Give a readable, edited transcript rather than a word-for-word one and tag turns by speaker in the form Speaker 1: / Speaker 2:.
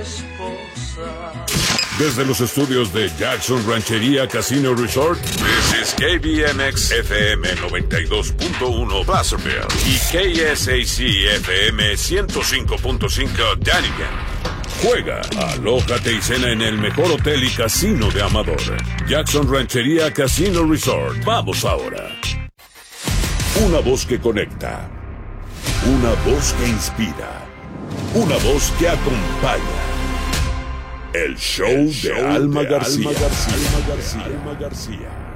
Speaker 1: Desde los estudios de Jackson Ranchería Casino Resort, this is KBMX FM 92.1 Placerville y KSAC FM 105.5 Dunnigan. Juega, alójate y cena en el mejor hotel y casino de Amador. Jackson Ranchería Casino Resort. Vamos ahora. Una voz que conecta. Una voz que inspira. Una voz que acompaña. El show de Alma García.